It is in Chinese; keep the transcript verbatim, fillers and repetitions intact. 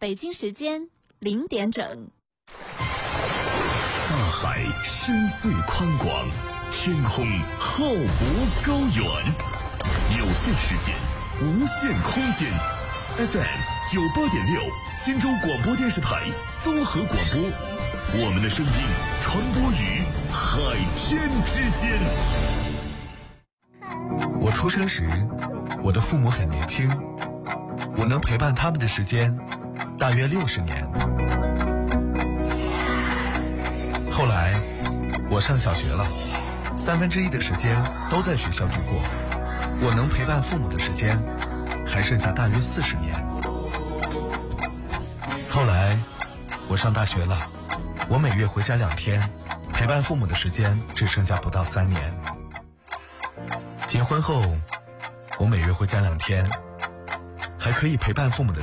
北京时间零点整。 大海深邃宽广，天空浩博高远，有限时间，无限空间。F M 九八点六，荆州广播电视台综合广播，我们的声音传播于海天之间。 我出生时，我的父母很年轻，我能陪伴他们的时间大约六十年。后来我上小学了，三分之一的时间都在学校度过，我能陪伴父母的时间还剩下大约四十年。后来我上大学了，我每月回家两天，陪伴父母的时间只剩下不到三年。结婚后我每月回家两天，还可以陪伴父母的